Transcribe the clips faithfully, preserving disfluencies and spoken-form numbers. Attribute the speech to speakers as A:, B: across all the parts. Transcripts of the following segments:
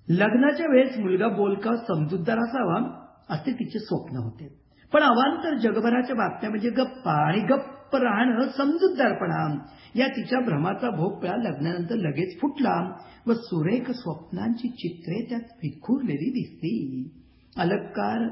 A: लग्नाच्या वेळेस मुलगा बोलका समजूतदार असावा असे तिचे स्वप्न होते. पण अवांतर जगभराच्या बातम्या म्हणजे गप्पा आणि गप्प राहणं समजूतदारपणा या तिच्या भ्रमाचा भोपळा लग्नानंतर लगेच फुटला व सुरेख स्वप्नांची चित्रे त्यात विखुरलेली दिसली. अलंकार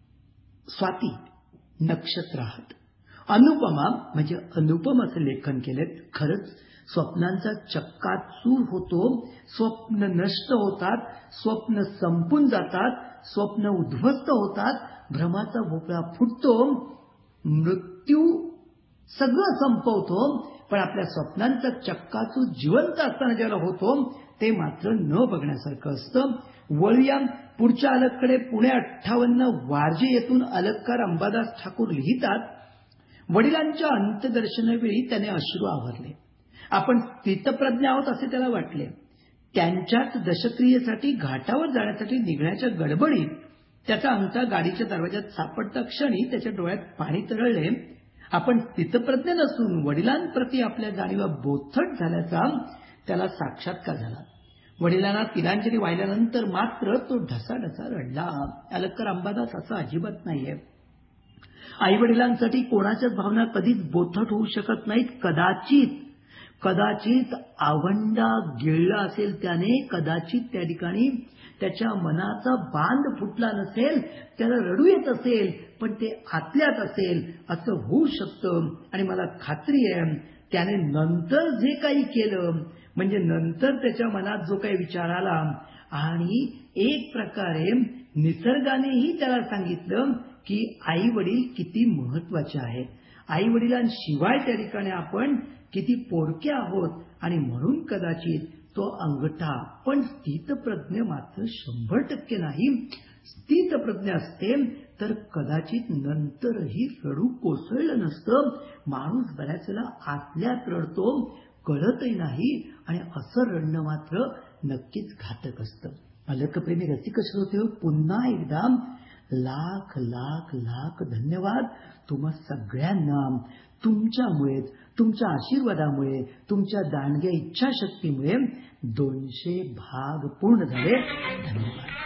A: स्वाती नक्षत्रात अनुपमा म्हणजे अनुपम असं लेखन केलेत. खरंच स्वप्नांचा चक्काचूर होतो, स्वप्न नष्ट होतात, स्वप्न संपून जातात, स्वप्न उद्ध्वस्त होतात, भ्रमाचा भोपळा फुटतो, मृत्यू सगळं संपवतो. पण आपल्या स्वप्नांचा चक्काचूर जिवंत असताना ज्याला होतो ते मात्र न बघण्यासारखं असतं. वळूया पुढच्या अलगकडे. पुणे अठ्ठावन्न वारजे येथून अलंकार अंबादास ठाकूर लिहितात, वडिलांच्या अंत्यदर्शनावेळी त्याने अश्रू आवरले. आपण स्थितप्रज्ञ आहोत असे त्याला वाटले. त्यांच्याच दशक्रियेसाठी घाटावर जाण्यासाठी निघण्याच्या गडबडीत त्याचा अंगठा गाडीच्या दरवाजात सापडता क्षणी त्याच्या डोळ्यात पाणी तरळले. आपण स्थितप्रज्ञ नसून वडिलांप्रती आपल्या जाणीवा बोथट झाल्याचा त्याला साक्षात्कार झाला. वडिलांना तिलांजली वाहिल्यानंतर मात्र तो ढसाढसा रडला. अलंकार अंबादास असं अजिबात नाहीये. आई वडिलांसाठी कोणाच्याच भावना कधीच बोथट होऊ शकत नाहीत. कदाचित कदाचित आवंडा गिळला असेल त्याने, कदाचित त्या ठिकाणी त्याच्या मनाचा बांध फुटला नसेल, त्याला रडू येत असेल, पण ते आतल्यात असेल असं होऊ शकतं. आणि मला खात्री आहे त्याने नंतर जे काही केलं म्हणजे नंतर त्याच्या मनात जो काही विचार आला आणि एक प्रकारे निसर्गानेही त्याला सांगितलं की आई वडील किती महत्वाचे आहेत, आई वडिलांशिवाय त्या ठिकाणी आपण किती पोरके आहोत, आणि म्हणून कदाचित तो अंगठा. पण स्थितप्रज्ञ मात्र शंभर टक्के नाही. स्थितप्रज्ञ असते तर कदाचित नंतरही रडू कोसळलं नसतं. माणूस बऱ्याच वेळेला आतल्यात रडतो, कळतही नाही, आणि असं रडणं मात्र नक्कीच घातक असतं. अलकप्रेमी रसिक श्रोते, पुन्हा एकदा लाख लाख लाख धन्यवाद तुम्हा सगळ्यांना. तुमच्यामुळे, तुमच्या आशीर्वादामुळे, तुमच्या दांडग्या इच्छाशक्तीमुळे दोनशे भाग पूर्ण झाले. धन्यवाद.